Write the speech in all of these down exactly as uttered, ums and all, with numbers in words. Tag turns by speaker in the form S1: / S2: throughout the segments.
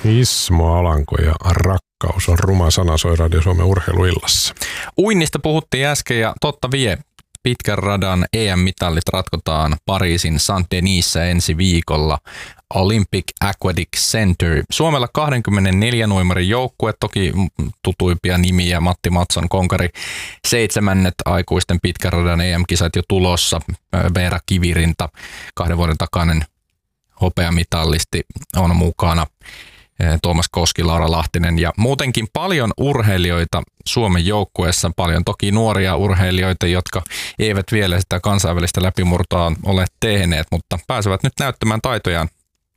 S1: Ismo Alanko ja rakkaus on ruma sana, soi Radio Suomen urheiluillassa.
S2: Uinnista puhuttiin äsken ja totta vie. Pitkän radan E M-mitallit ratkotaan Pariisin Saint-Denisissa ensi viikolla. Olympic Aquatic Center. Suomella kaksikymmentäneljä uimarin joukkue, toki tutuimpia nimiä, Matti Matson, konkari, seitsemännet aikuisten pitkän radan E M-kisat jo tulossa. Veera Kivirinta, kahden vuoden takainen hopeamitallisti on mukana. Tuomas Koski, Laura Lahtinen ja muutenkin paljon urheilijoita Suomen joukkueessa, paljon toki nuoria urheilijoita, jotka eivät vielä sitä kansainvälistä läpimurtoa ole tehneet, mutta pääsevät nyt näyttämään taitojaan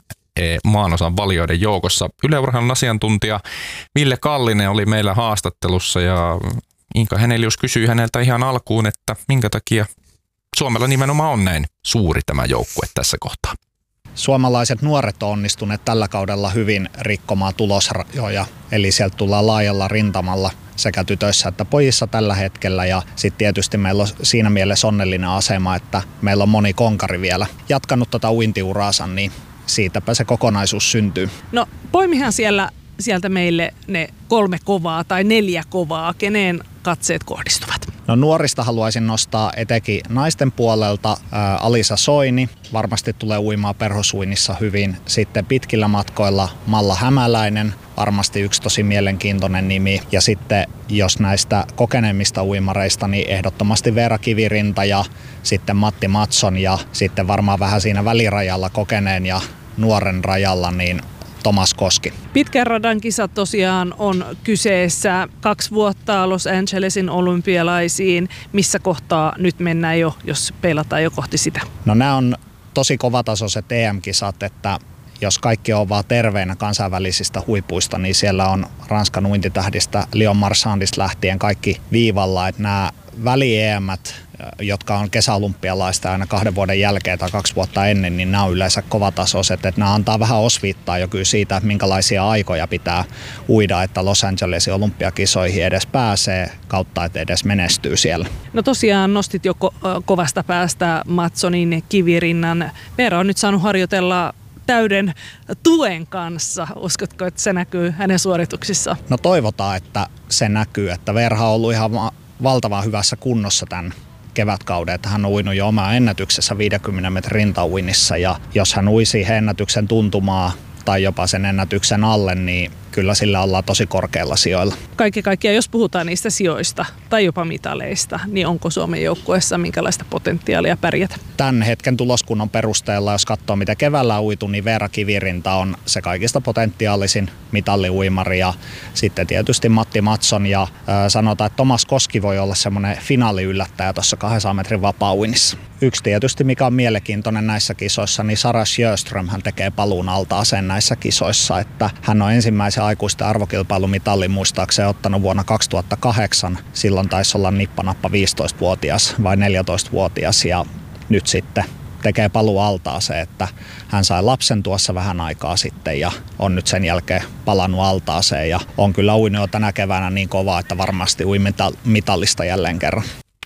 S2: maanosan valioiden joukossa. Yle Urheilun asiantuntija Ville Kallinen oli meillä haastattelussa ja Inka Henelius kysyi häneltä ihan alkuun, että minkä takia Suomella nimenomaan on näin suuri tämä joukkue tässä kohtaa.
S3: Suomalaiset nuoret on onnistuneet tällä kaudella hyvin rikkomaan tulosrajoja, eli sieltä tullaan laajalla rintamalla sekä tytöissä että pojissa tällä hetkellä. Ja sitten tietysti meillä on siinä mielessä onnellinen asema, että meillä on moni konkari vielä jatkanut tota uintiuraansa, niin siitäpä se kokonaisuus syntyy.
S4: No poimihan siellä, sieltä meille ne kolme kovaa tai neljä kovaa, keneen katseet kohdistuvat?
S3: No nuorista haluaisin nostaa etenkin naisten puolelta ää, Alisa Soini, varmasti tulee uimaan perhosuinnissa hyvin. Sitten pitkillä matkoilla Malla Hämäläinen, varmasti yksi tosi mielenkiintoinen nimi. Ja sitten jos näistä kokeneemmista uimareista, niin ehdottomasti Veera Kivirinta ja sitten Matti Matson ja sitten varmaan vähän siinä välirajalla kokeneen ja nuoren rajalla, niin Tomas Koski.
S4: Pitkän radan kisat tosiaan on kyseessä kaksi vuotta Los Angelesin olympialaisiin. Missä kohtaa nyt mennään jo, jos peilataan jo kohti sitä?
S3: No nämä on tosi kovatasoiset E M-kisat, että jos kaikki on vaan terveinä kansainvälisistä huipuista, niin siellä on Ranskan uintitähdistä Leon Marchandista lähtien kaikki viivalla. Että nämä väli-E M:t, jotka on kesäolympialaista aina kahden vuoden jälkeen tai kaksi vuotta ennen, niin nämä on yleensä kovatasoiset. Että nämä antaa vähän osviittaa jo kyllä siitä, että minkälaisia aikoja pitää uida, että Los Angelesin olympiakisoihin edes pääsee kautta, että edes menestyy siellä.
S4: No tosiaan nostit jo ko- kovasta päästä Matsonin, Kivirinnan. Veera on nyt saanut harjoitella täyden tuen kanssa. Uskotko, että se näkyy hänen suorituksissaan?
S3: No toivotaan, että se näkyy. Että Veera on ollut ihan valtavan hyvässä kunnossa tämän kevätkauden, että hän on uinut jo omaa ennätyksessä viidenkymmenen metrin rintauinnissa ja jos hän ui siihen ennätyksen tuntumaa tai jopa sen ennätyksen alle, niin kyllä sillä ollaan tosi korkealla sijoilla.
S4: Kaikki kaikkiaan, jos puhutaan niistä sijoista tai jopa mitaleista, niin onko Suomen joukkueessa minkälaista potentiaalia pärjätä?
S3: Tämän hetken tuloskunnon perusteella, jos katsoo mitä keväällä on uitu, niin Veera Kivirinta on se kaikista potentiaalisin mitalliuimari ja sitten tietysti Matti Matson ja äh, sanotaan, että Tomas Koski voi olla semmoinen finaaliyllättäjä tuossa kahdensadan metrin vapaa-uinnissa. Yksi tietysti, mikä on mielenkiintoinen näissä kisoissa, niin Sara Sjöström hän tekee paluun altaaseen näissä kisoissa, että hän on ensimmäisen aikuisten arvokilpailumitallin muistaakseen ottanut vuonna kaksituhattakahdeksan. Silloin taisi olla nippanappa viisitoistavuotias vai neljätoistavuotias ja nyt sitten tekee paluu altaaseen, että hän sai lapsen tuossa vähän aikaa sitten ja on nyt sen jälkeen palannut altaaseen ja on kyllä uinut jo tänä keväänä niin kovaa, että varmasti ui mitallista jälleen kerran.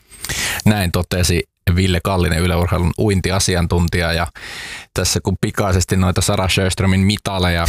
S2: Näin totesi Ville Kallinen, Yle Urheilun uintiasiantuntija ja tässä kun pikaisesti noita Sara Sjöströmin mitaleja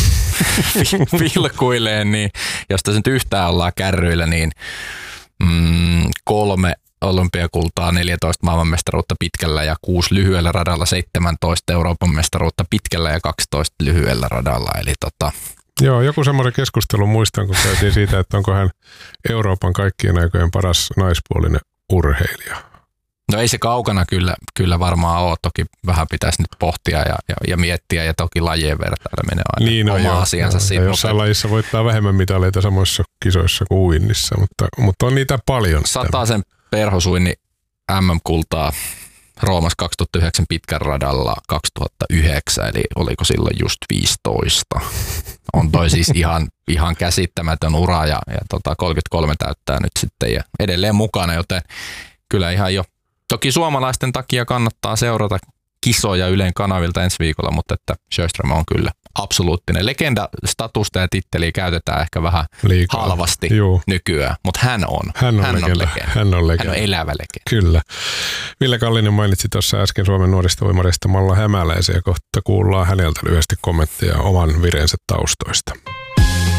S2: vilkuilee, niin jos tässä nyt yhtään ollaan kärryillä, niin mm, kolme olympiakultaa, neljätoista maailmanmestaruutta pitkällä ja kuusi lyhyellä radalla, seitsemäntoista Euroopan mestaruutta pitkällä ja kaksitoista lyhyellä radalla, eli tota...
S1: Joo, joku semmoinen keskustelu muistan, kun käytiin siitä, että onko hän Euroopan kaikkien aikojen paras naispuolinen urheilija.
S2: No ei se kaukana kyllä, kyllä varmaan ole. Toki vähän pitäisi nyt pohtia ja, ja, ja miettiä ja toki lajien vertailla menee aina niin, no oma joo, asiansa.
S1: Joo,
S2: siinä,
S1: jossain mutta... lajissa voittaa vähemmän mitaleita samoissa kisoissa kuin uinnissa, mutta, mutta on niitä paljon.
S2: Sataisen perhosuinni M M-kultaa Roomassa kaksituhattayhdeksän pitkän radalla kaksituhattayhdeksän, eli oliko silloin just viisitoista. On toi siis ihan, ihan käsittämätön ura ja, ja tota kolmekymmentäkolme täyttää nyt sitten ja edelleen mukana, joten kyllä ihan jo. Toki suomalaisten takia kannattaa seurata kisoja Ylen kanavilta ensi viikolla, mutta että Sjöström on kyllä absoluuttinen. Legenda-statusta ja titteliä käytetään ehkä vähän liikaa halvasti Juu. nykyään, mutta hän on.
S1: Hän on, hän legenda. on legenda. Hän on legenda.
S2: Hän on elävä legenda.
S1: Kyllä. Ville Kallinen mainitsi tuossa äsken Suomen nuorista uimareista Malla Hämäläisen ja kohta kuullaan häneltä lyhyesti kommentteja oman vireensä taustoista.